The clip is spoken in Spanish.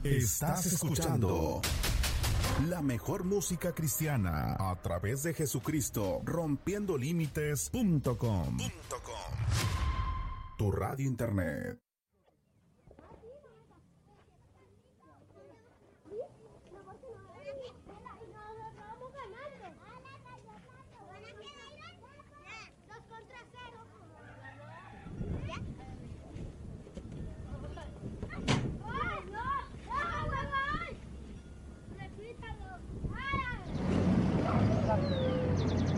Estás escuchando la mejor música cristiana a través de Jesucristo, rompiendolímites.com. Tu radio internet.